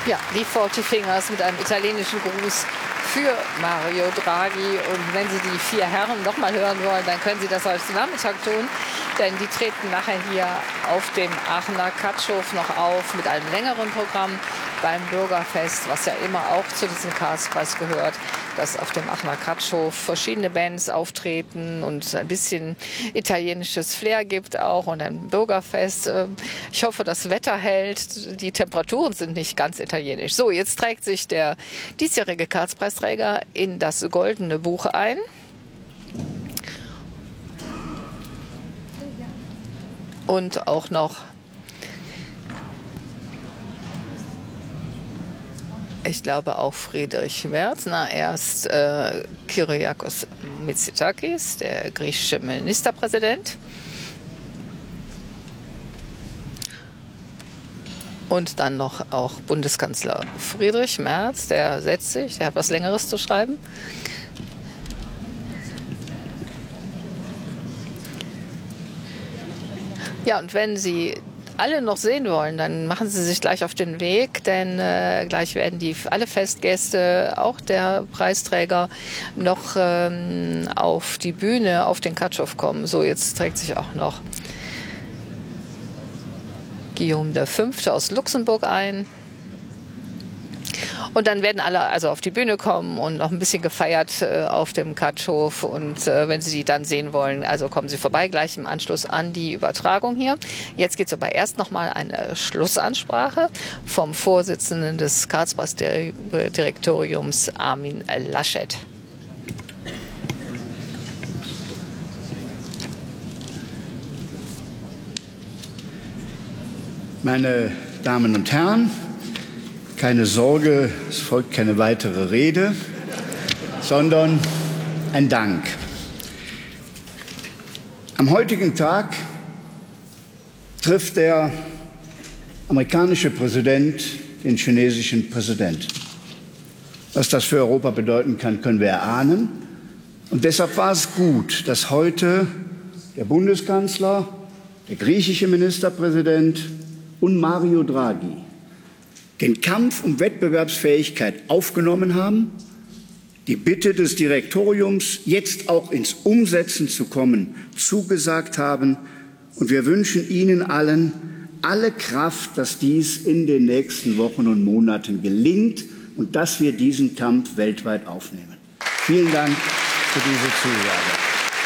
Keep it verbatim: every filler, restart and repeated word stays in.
Ja, die Forty Fingers mit einem italienischen Gruß für Mario Draghi. Und wenn Sie die vier Herren noch mal hören wollen, dann können Sie das heute Nachmittag tun. Denn die treten nachher hier auf dem Aachener Katschhof noch auf mit einem längeren Programm beim Bürgerfest, was ja immer auch zu diesem Karlspreis gehört, dass auf dem Aachener Katschhof verschiedene Bands auftreten und ein bisschen italienisches Flair gibt auch und ein Bürgerfest. Ich hoffe, das Wetter hält. Die Temperaturen sind nicht ganz italienisch. So, jetzt trägt sich der diesjährige Karlspreisträger in das Goldene Buch ein. Und auch noch, ich glaube auch Friedrich Merz, na erst äh, Kyriakos Mitsotakis, der griechische Ministerpräsident. Und dann noch auch Bundeskanzler Friedrich Merz, der setzt sich, der hat was Längeres zu schreiben. Ja, und wenn Sie alle noch sehen wollen, dann machen Sie sich gleich auf den Weg, denn äh, gleich werden die alle Festgäste, auch der Preisträger, noch ähm, auf die Bühne, auf den Katschhof kommen. So, jetzt trägt sich auch noch Guillaume der Fünfte aus Luxemburg ein. Und dann werden alle also auf die Bühne kommen und noch ein bisschen gefeiert äh, auf dem Katschhof. Und äh, wenn Sie die dann sehen wollen, also kommen Sie vorbei gleich im Anschluss an die Übertragung hier. Jetzt gibt es aber erst noch mal eine Schlussansprache vom Vorsitzenden des Karlspreisdirektoriums, Armin Laschet. Meine Damen und Herren, keine Sorge, es folgt keine weitere Rede, sondern ein Dank. Am heutigen Tag trifft der amerikanische Präsident den chinesischen Präsidenten. Was das für Europa bedeuten kann, können wir erahnen. Und deshalb war es gut, dass heute der Bundeskanzler, der griechische Ministerpräsident und Mario Draghi den Kampf um Wettbewerbsfähigkeit aufgenommen haben, die Bitte des Direktoriums, jetzt auch ins Umsetzen zu kommen, zugesagt haben. Und wir wünschen Ihnen allen alle Kraft, dass dies in den nächsten Wochen und Monaten gelingt und dass wir diesen Kampf weltweit aufnehmen. Vielen Dank für diese Zusage.